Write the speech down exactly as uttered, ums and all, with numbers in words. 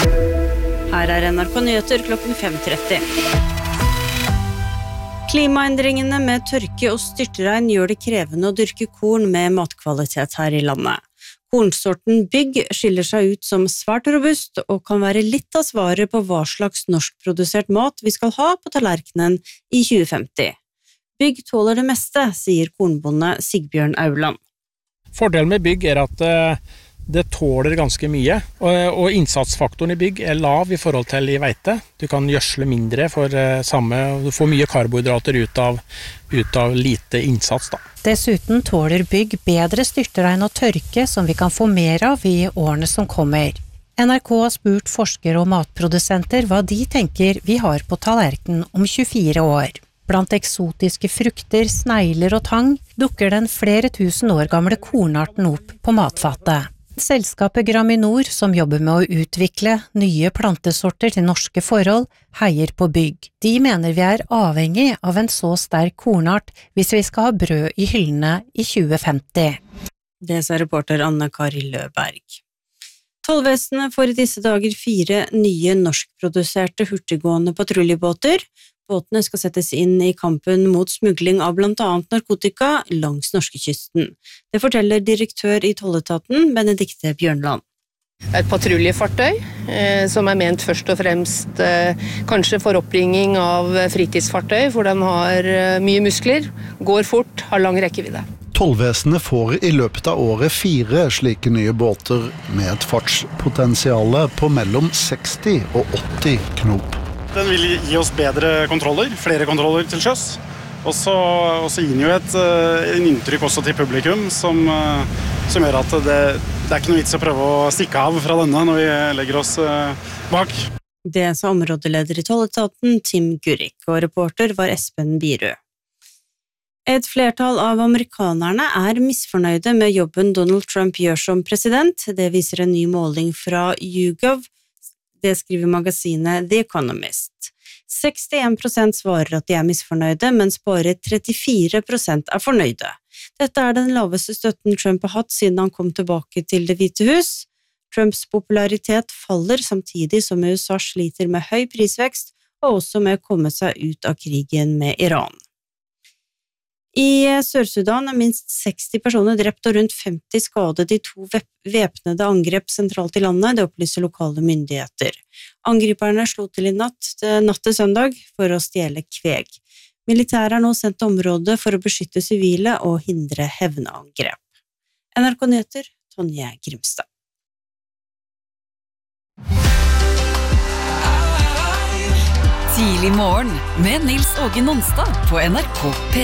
Her er N R K Nyheter klokken fem tretti. Klimaendringene med tørke og styrtregn gjør det krevende å dyrke korn med matkvalitet her i landet. Kornsorten Bygg skiller seg ut som svært robust og kan være litt av svaret på hva slags norskprodusert mat vi skal ha på tallerkenen i tjue femti. Bygg tåler det meste, sier kornbonde Sigbjørn Auland. Fordelen med Bygg er at det tåler ganske mye, og innsatsfaktoren i Bygg er lav i forhold til i veite. Du kan gjødsle mindre for samme, og du får mye karbohydrater ut av, ut av lite innsats da. Dessuten tåler Bygg bedre styrtregn og tørke som vi kan få mer av i årene som kommer. N R K har spurt forskere og matprodusenter hva de tenker vi har på tallerkenen om tjuefire år. Blant eksotiske frukter, snegler og tang dukker den flere tusen år gamle kornarten opp på matfatet. Selskapet Graminor, som jobber med å utvikle nye plantesorter til norske forhold, heier på Bygg. De mener vi er avhengig av en så sterk kornart hvis vi skal ha brød i hyllene i tjue femti. Det sa reporter Anne Kari Løberg. Tollvesenet får i disse dager fire nye norskproduserte hurtiggående patruljebåter. Båtene skal settes inn i kampen mot smugling av blant annet narkotika langs norskekysten. Det forteller direktør i Tolletaten, Benedikte Bjørnland. Et patruljefartøy eh, som er ment først og fremst eh, kanskje for oppringing av fritidsfartøy, for den har eh, mye muskler, går fort, har lang rekkevidde. Tollvesenet får i løpet av året fire slike nye båter med et fartspotensiale på mellom seksti og åtti knop. Den vil gi oss bedre kontroller, flere kontroller til sjøs. Og så, og så gir den jo et en inntrykk også til publikum som, som gjør at det, det er ikke noe vits å prøve å stikke av fra denne når vi legger oss bak. Det sa områdeleder i Tolletaten Tim Gurrik, og reporter var Espen Birø. Et flertall av amerikanerne er misfornøyde med jobben Donald Trump gjør som president. Det viser en ny måling fra YouGov. Det skriver magasinet The Economist. sekstien prosent svarer at de er misfornøyde, mens bare trettifire prosent er fornøyde. Dette er den laveste støtten Trump har hatt siden han kom tilbake til Det hvite hus. Trumps popularitet faller samtidig som U S A sliter med høy prisvekst og også med å komme seg ut av krigen med Iran. I Sør-Sudan er minst seksti personer drept og rundt femti skadet i to væpnede angrep sentralt i landet, det opplyser lokale myndigheter. Angriperne slo til i natt, natt til søndag for å stjele kveg. Militæret er nå sendt til området for å beskytte sivile og hindre hevneangrep. N R K Nyheter, Tonje Grimstad. Tidlig morgen med Nils Åge Nonstad på N R K P.